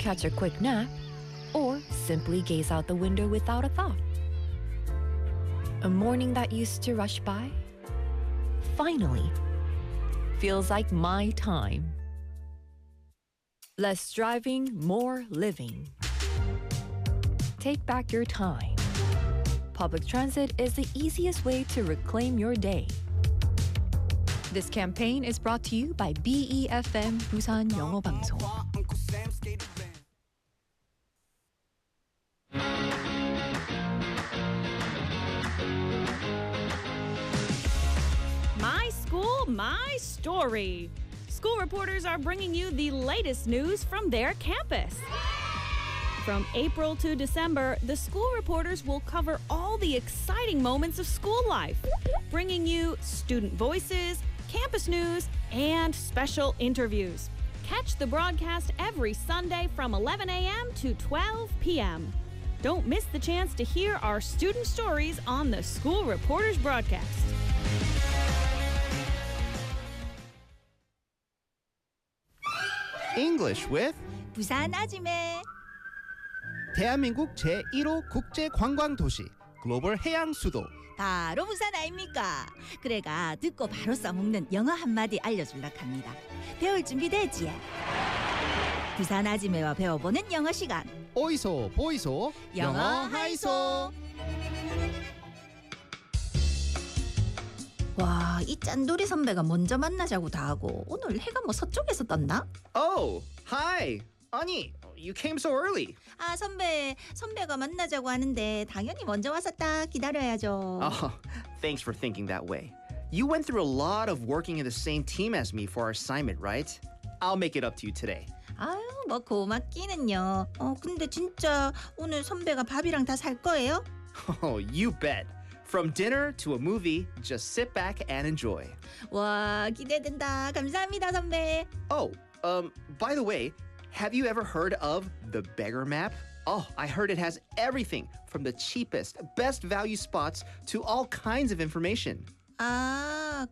catch a quick nap, or simply gaze out the window without a thought. A morning that used to rush by finally feels like my time. Less driving, more living. Take back your time. Public transit is the easiest way to reclaim your day. This campaign is brought to you by BEFM 부산 영어 방송. My school, my story. School reporters are bringing you the latest news from their campus. From April to December, the school reporters will cover all the exciting moments of school life, bringing you student voices, campus news, and special interviews. Catch the broadcast every Sunday from 11 a.m. to 12 p.m. Don't miss the chance to hear our student stories on the School Reporters broadcast. English with 부산 아지매. 대한민국 제1호 국제관광도시 글로벌 해양 수도 바로 부산 아닙니까? 그래가 듣고 바로 써먹는 영어 한마디 알려줄라 합니다. 배울 준비 됐지? 부산 아지매와 배워보는 영어 시간. 어이소 보이소 영어 하이소. 와, 이 짠돌이 선배가 먼저 만나자고 다 하고 오늘 해가 뭐 서쪽에서 떴나? Oh, hi. 아니, you came so early. 아, 선배가 만나자고 하는데 당연히 먼저 와서 딱 기다려야죠. Oh, thanks for thinking that way. You went through a lot of working in the same team as me for our assignment, right? I'll make it up to you today. 아유, 뭐 고맙기는요. 근데 진짜 오늘 선배가 밥이랑 다 살 거예요? Oh, you bet. From dinner to a movie, just sit back and enjoy. 와, 기대된다. 감사합니다, 선배. Oh, by the way, have you ever heard of the Beggar Map? Oh, I heard it has everything from the cheapest, best value spots to all kinds of information. 아,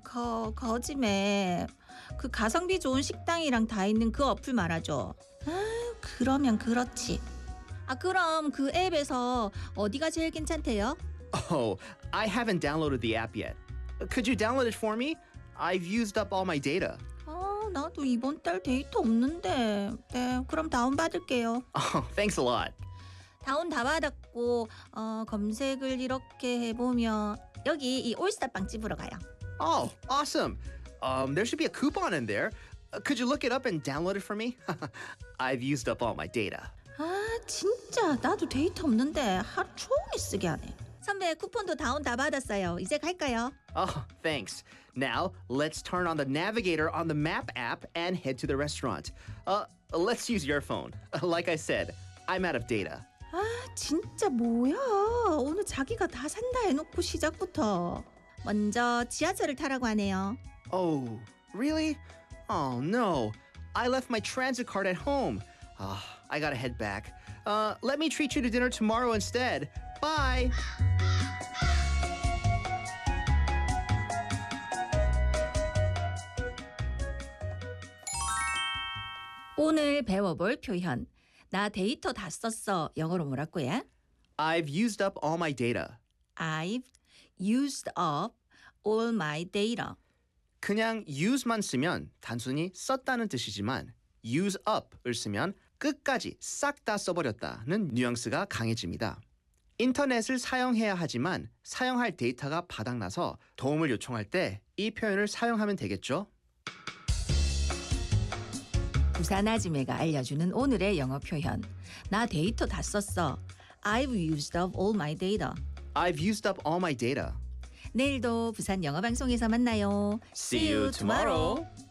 거지매. 그 가성비 좋은 식당이랑 다 있는 그 어플 말하죠. 아, 그러면 그렇지. 아, 그럼 그 앱에서 어디가 제일 괜찮대요? Oh, I haven't downloaded the app yet. Could you download it for me? I've used up all my data. 나도 이번 달 데이터 없는데. 네, 그럼 다운 받을게요. Oh, thanks a lot. 다운 다 받았고 검색을 이렇게 해보면 여기 이 올스타 빵집으로 가요. Oh, awesome. There should be a coupon in there. Could you look it up and download it for me? I've used up all my data. 아, 진짜 나도 데이터 없는데 하루 종일 쓰게 하네. 선배 쿠폰도 다운 다 받았어요. 이제 갈까요? Oh, thanks. Now, let's turn on the navigator on the map app and head to the restaurant. Let's use your phone. Like I said, I'm out of data. 아, 진짜 뭐야. 오늘 자기가 다 산다 해놓고 시작부터. 먼저 지하철을 타라고 하네요. Oh, really? Oh, no. I left my transit card at home. I gotta head back. Let me treat you to dinner tomorrow instead. Bye. 오늘 배워볼 표현. 나 데이터 다 썼어. 영어로 뭐라고요? I've used up all my data. I've used up all my data. 그냥 use만 쓰면 단순히 썼다는 뜻이지만 use up을 쓰면 끝까지 싹 다 써버렸다는 뉘앙스가 강해집니다. 인터넷을 사용해야 하지만 사용할 데이터가 바닥나서 도움을 요청할 때 이 표현을 사용하면 되겠죠? 부산 아지매가 알려주는 오늘의 영어 표현. 나 데이터 다 썼어. I've used up all my data. I've used up all my data. 내일도 부산 영어 방송에서 만나요. See you tomorrow.